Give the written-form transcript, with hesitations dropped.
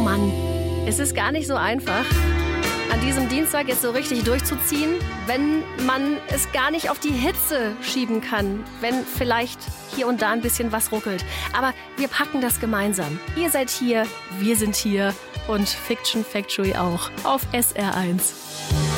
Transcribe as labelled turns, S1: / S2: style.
S1: Mann, es ist gar nicht so einfach, an diesem Dienstag jetzt so richtig durchzuziehen, wenn man es gar nicht auf die Hitze schieben kann, wenn vielleicht hier und da ein bisschen was ruckelt. Aber wir packen das gemeinsam. Ihr seid hier, wir sind hier und Fiction Factory auch auf SR1.